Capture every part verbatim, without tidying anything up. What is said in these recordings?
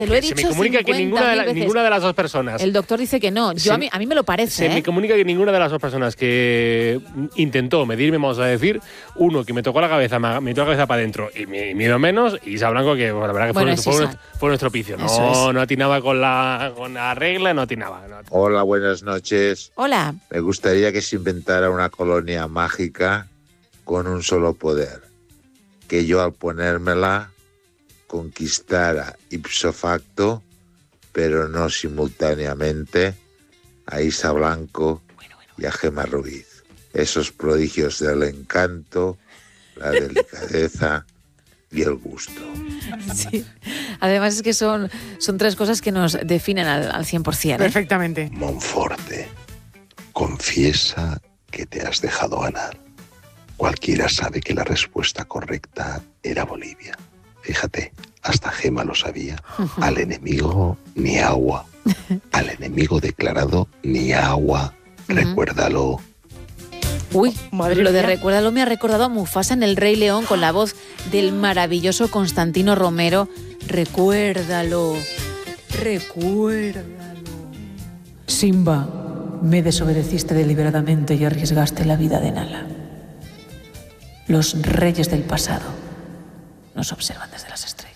Te lo he dicho se me comunica que ninguna de, la, ninguna de las dos personas. El doctor dice que no. Yo se, a, mí, a mí me lo parece. Se ¿eh? me comunica que ninguna de las dos personas que intentó medirme, vamos a decir, uno que me tocó la cabeza, me metió la cabeza para adentro y me mido menos, y Isa Blanco que bueno, la verdad que fue, bueno, nuestro, fue, nuestro, fue nuestro picio. No, es. no atinaba con la, con la regla, no atinaba, no atinaba. Hola, buenas noches. Hola. Me gustaría que se inventara una colonia mágica con un solo poder. Que yo al ponérmela conquistara ipso facto, pero no simultáneamente, a Isa Blanco y a Gemma Ruiz. Esos prodigios del encanto, la delicadeza y el gusto. Sí. Además es que son, son tres cosas que nos definen al, al cien por ciento. ¿eh? Perfectamente. Monforte, confiesa que te has dejado ganar. Cualquiera sabe que la respuesta correcta era Bolivia. Fíjate, hasta Gemma lo sabía. Al enemigo, ni agua. Al enemigo declarado, ni agua. Uh-huh. Recuérdalo. Uy, madre lo de recuérdalo me ha recordado a Mufasa en El Rey León con la voz del maravilloso Constantino Romero. Recuérdalo, recuérdalo. Simba, me desobedeciste deliberadamente y arriesgaste la vida de Nala. Los reyes del pasado nos observan desde las estrellas.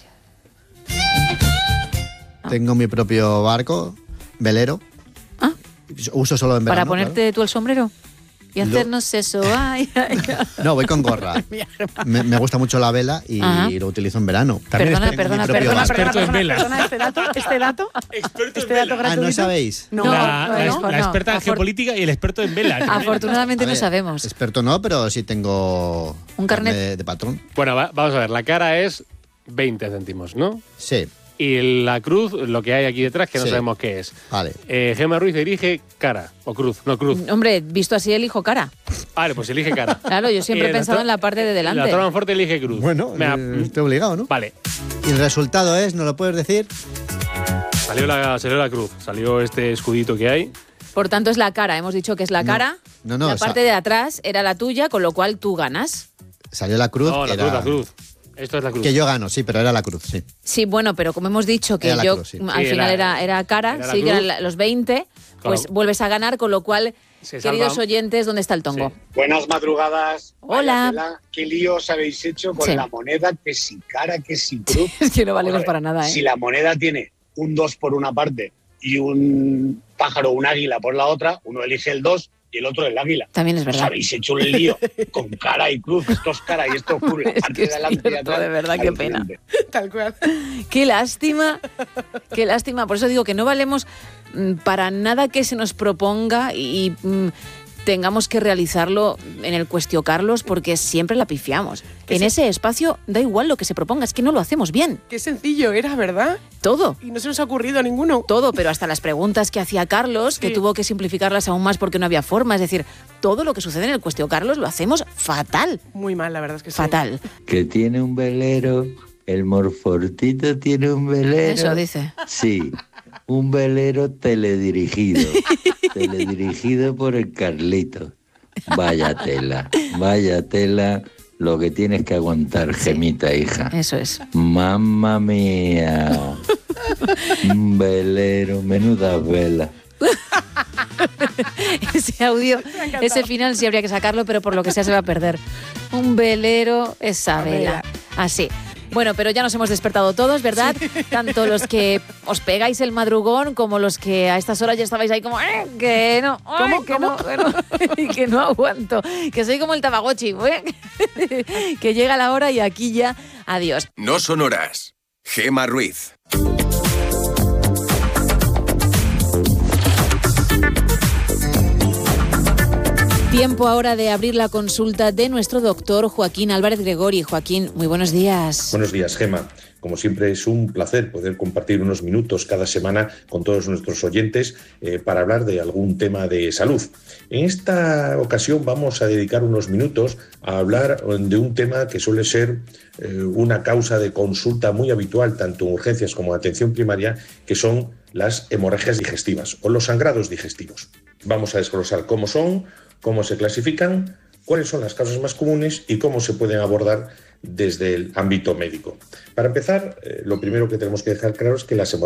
Tengo mi propio barco, velero. ¿Ah? Uso solo en verano. ¿Para ponerte claro. tú el sombrero? Y hacernos Lo... eso. Ay, ay, ay. No, voy con gorra. me, me gusta mucho la vela y Ajá. lo utilizo en verano. También perdona, perdona, perdona, perdona, perdona, perdona, perdona, este dato, este dato, experto este dato gratuito. Ah, ¿no sabéis? No, la, no, la, no, la, la experta no. en geopolítica y el experto en vela. Afortunadamente ver, no sabemos. Experto no, pero sí tengo un carnet de, de patrón. Bueno, va, vamos a ver, la cara es veinte céntimos, ¿no? Sí. Y la cruz, lo que hay aquí detrás, que no sí. sabemos qué es. Vale. Eh, Gemma Ruiz elige cara o cruz, no cruz. Hombre, visto así, elijo cara. Vale, pues elige cara. Claro, yo siempre he pensado en la parte de delante. La Torre Monforte elige cruz. Bueno, Me, estoy obligado, ¿no? Vale. ¿Y el resultado es, no lo puedes decir? Salió la, salió la cruz, salió este escudito que hay. Por tanto, es la cara, hemos dicho que es la cara. No, no, no. La parte de atrás era la tuya, con lo cual tú ganas. Salió la cruz. No, la era... cruz, la cruz. Esto es la cruz. Que yo gano, sí, pero era la cruz, sí. Sí, bueno, pero como hemos dicho que yo cruz, sí. al sí, final era, era cara, era sí, que eran los veinte, claro. Pues vuelves a ganar, con lo cual, se queridos salva. oyentes, ¿dónde está el tongo? Sí. Buenas madrugadas. Hola. Tela, ¿qué lío os habéis hecho con sí. la moneda? Que si cara, que si cruz. Es que no valemos para nada, ¿eh? Si la moneda tiene un dos por una parte y un pájaro, un águila por la otra, uno elige el dos y el otro el águila. También es verdad. Os habéis hecho un lío con cara y cruz. Esto es cara y esto es cruz. Es que es cierto, de verdad, qué pena. Tal cual. Qué lástima, qué lástima. Por eso digo que no valemos para nada que se nos proponga y... y tengamos que realizarlo en el Cuestio Carlos, porque siempre la pifiamos. En se... ese espacio da igual lo que se proponga, es que no lo hacemos bien. Qué sencillo era, ¿verdad? Todo. Y no se nos ha ocurrido a ninguno. Todo, pero hasta las preguntas que hacía Carlos, sí. que tuvo que simplificarlas aún más porque no había forma. Es decir, todo lo que sucede en el Cuestio Carlos lo hacemos fatal. Muy mal, la verdad es que sí. Fatal. Que tiene un velero, el Monfortito tiene un velero. Eso dice. Sí. Un velero teledirigido, teledirigido por el Carlito. Vaya tela, vaya tela, lo que tienes que aguantar, sí. Gemita, hija. Eso es. Mamma mía, un velero, menuda vela. Ese audio, ese final sí habría que sacarlo, pero por lo que sea se va a perder. Un velero, esa vela. Así. Bueno, pero ya nos hemos despertado todos, ¿verdad? Sí. Tanto los que os pegáis el madrugón como los que a estas horas ya estabais ahí como eh, que no, ¿Cómo? que ¿Cómo? no, que no, que no aguanto, que soy como el Tamagotchi, ¿eh? Que llega la hora y aquí ya, adiós. No son horas. Gemma Ruiz. Tiempo ahora de abrir la consulta de nuestro doctor Joaquín Álvarez Gregori. Joaquín, muy buenos días. Buenos días, Gemma. Como siempre es un placer poder compartir unos minutos cada semana con todos nuestros oyentes eh, para hablar de algún tema de salud. En esta ocasión vamos a dedicar unos minutos a hablar de un tema que suele ser eh, una causa de consulta muy habitual tanto en urgencias como en atención primaria, que son las hemorragias digestivas o los sangrados digestivos. Vamos a desglosar cómo son, cómo se clasifican, cuáles son las causas más comunes y cómo se pueden abordar desde el ámbito médico. Para empezar, eh, lo primero que tenemos que dejar claro es que las